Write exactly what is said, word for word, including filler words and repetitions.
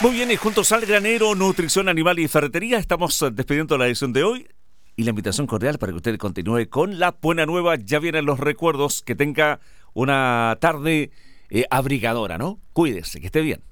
Muy bien, y juntos al granero, nutrición animal y ferretería, estamos despidiendo la edición de hoy y la invitación cordial para que usted continúe con la buena nueva. Ya vienen los recuerdos, que tenga una tarde eh, abrigadora, ¿no? Cuídese, que esté bien.